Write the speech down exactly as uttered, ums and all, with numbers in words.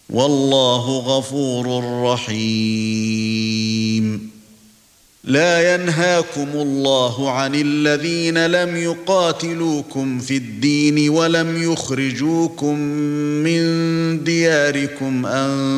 والله غفور رحيم. لا ينهاكم الله عن الذين لم يقاتلوكم في الدين ولم يخرجوكم من دياركم أن